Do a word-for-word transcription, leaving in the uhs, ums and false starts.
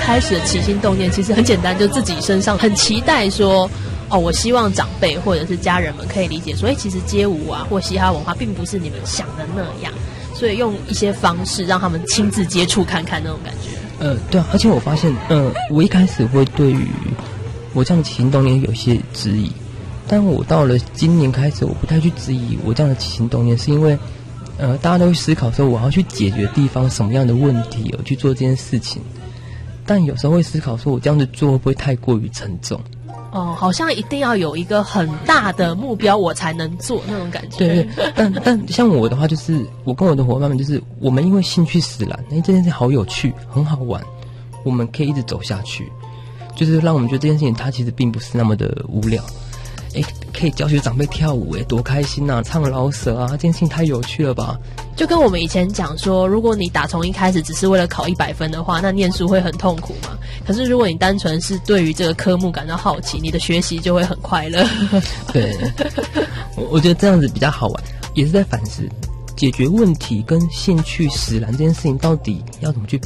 开始的起心动念其实很简单，就自己身上很期待说，哦，我希望长辈或者是家人们可以理解说，哎，其实街舞啊或嘻哈文化并不是你们想的那样，所以用一些方式让他们亲自接触看看那种感觉。 呃，对啊，而且我发现，呃，我一开始会对于我这样的起心动念有些质疑，但我到了今年开始，我不太去质疑我这样的起心动念，是因为，呃，大家都会思考说我要去解决地方什么样的问题而去做这件事情，但有时候会思考说我这样子做会不会太过于沉重？ 哦，好像一定要有一个很大的目标我才能做那种感觉。 对对，但但像我的话，就是我跟我的伙伴们，就是我们因为兴趣使然，哎，这件事好有趣，很好玩，我们可以一直走下去，就是让我们觉得这件事情它其实并不是那么的无聊。哎，可以教学长辈跳舞，哎，多开心啊！唱老舍啊，这件事情太有趣了吧？ 就跟我们以前讲说，如果你打从一开始只是为了考一百分的话，那念书会很痛苦嘛。可是如果你单纯是对于这个科目感到好奇，你的学习就会很快乐。 对，我我觉得这样子比较好玩，也是在反思解决问题跟兴趣使然这件事情到底要怎么去